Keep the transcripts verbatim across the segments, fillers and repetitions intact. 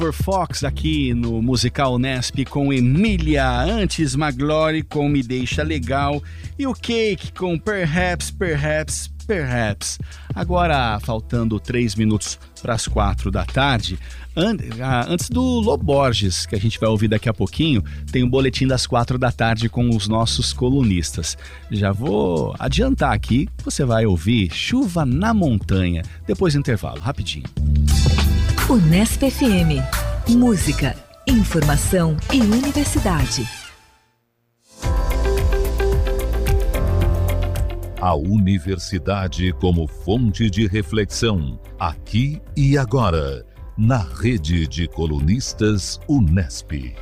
Por Fox aqui no Musical Nesp com Emília, antes Maglore com Me Deixa Legal e o Cake com Perhaps, Perhaps, Perhaps. Agora, faltando três minutos para as quatro da tarde, antes do Loborges, que a gente vai ouvir daqui a pouquinho, tem um boletim das quatro da tarde com os nossos colunistas. Já vou adiantar aqui, você vai ouvir Chuva na Montanha, depois do intervalo, rapidinho. Unesp F M. Música, informação e universidade. A universidade como fonte de reflexão, aqui e agora, na rede de colunistas Unesp.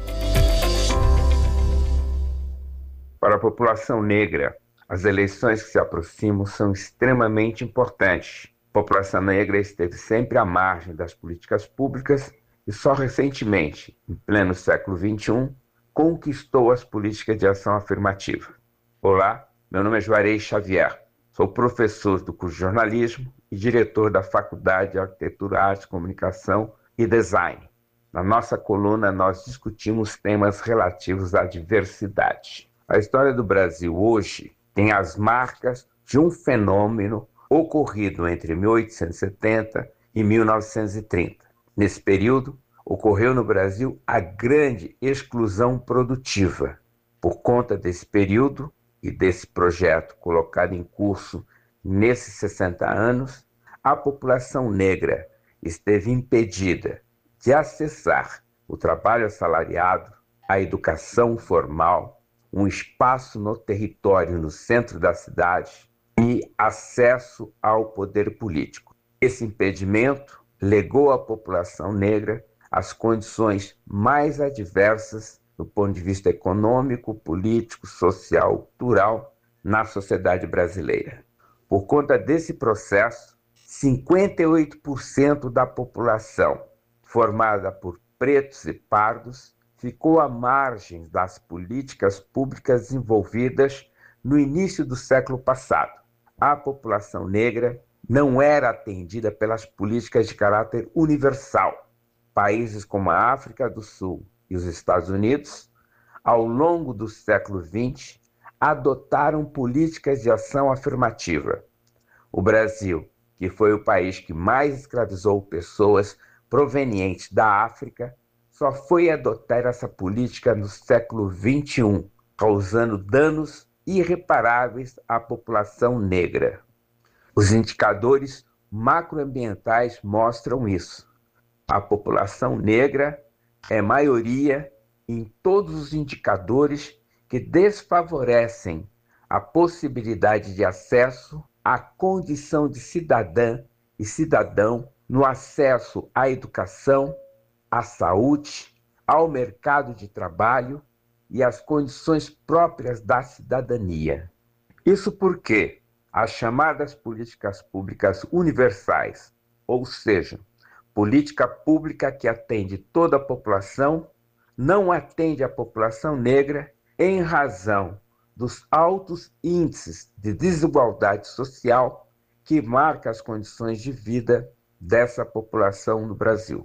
Para a população negra, as eleições que se aproximam são extremamente importantes. A população negra esteve sempre à margem das políticas públicas e só recentemente, em pleno século vinte e um, conquistou as políticas de ação afirmativa. Olá, meu nome é Juarez Xavier, sou professor do curso de jornalismo e diretor da Faculdade de Arquitetura, Arte, Comunicação e Design. Na nossa coluna, nós discutimos temas relativos à diversidade. A história do Brasil hoje tem as marcas de um fenômeno ocorrido entre mil oitocentos e setenta e mil novecentos e trinta. Nesse período, ocorreu no Brasil a grande exclusão produtiva. Por conta desse período e desse projeto colocado em curso nesses sessenta anos, a população negra esteve impedida de acessar o trabalho assalariado, a educação formal, um espaço no território no centro da cidade e acesso ao poder político. Esse impedimento legou à população negra as condições mais adversas do ponto de vista econômico, político, social, cultural na sociedade brasileira. Por conta desse processo, cinquenta e oito por cento da população, formada por pretos e pardos, ficou à margem das políticas públicas desenvolvidas no início do século passado. A população negra não era atendida pelas políticas de caráter universal. Países como a África do Sul e os Estados Unidos, ao longo do século vinte, adotaram políticas de ação afirmativa. O Brasil, que foi o país que mais escravizou pessoas provenientes da África, só foi adotar essa política no século vinte e um, causando danos irreparáveis à população negra. Os indicadores macroambientais mostram isso. A população negra é maioria em todos os indicadores que desfavorecem a possibilidade de acesso à condição de cidadã e cidadão no acesso à educação, à saúde, ao mercado de trabalho e às condições próprias da cidadania. Isso porque as chamadas políticas públicas universais, ou seja, política pública que atende toda a população, não atende a população negra em razão dos altos índices de desigualdade social que marca as condições de vida dessa população no Brasil.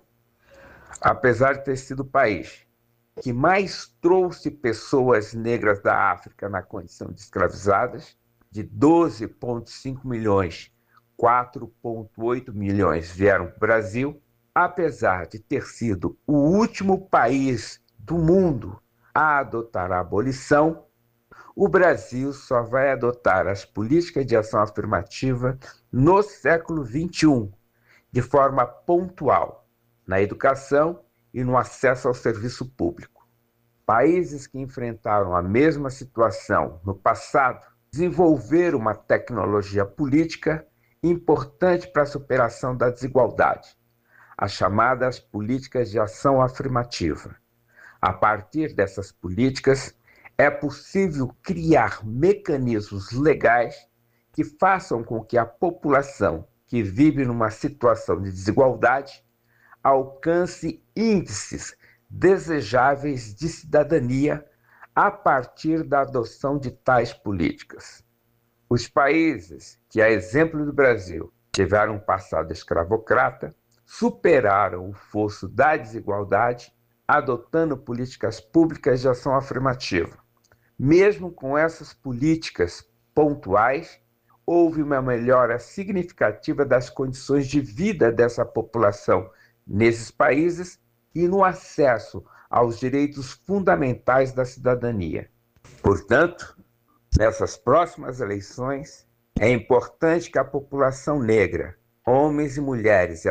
Apesar de ter sido o país que mais trouxe pessoas negras da África na condição de escravizadas, de doze vírgula cinco milhões, quatro vírgula oito milhões vieram para o Brasil, apesar de ter sido o último país do mundo a adotar a abolição, o Brasil só vai adotar as políticas de ação afirmativa no século vinte e um, de forma pontual, na educação e no acesso ao serviço público. Países que enfrentaram a mesma situação no passado desenvolveram uma tecnologia política importante para a superação da desigualdade, as chamadas políticas de ação afirmativa. A partir dessas políticas, é possível criar mecanismos legais que façam com que a população que vive numa situação de desigualdade alcance índices desejáveis de cidadania a partir da adoção de tais políticas. Os países que, a exemplo do Brasil, tiveram um passado escravocrata, superaram o fosso da desigualdade, adotando políticas públicas de ação afirmativa. Mesmo com essas políticas pontuais, houve uma melhora significativa das condições de vida dessa população nesses países e no acesso aos direitos fundamentais da cidadania. Portanto, nessas próximas eleições, é importante que a população negra, homens e mulheres e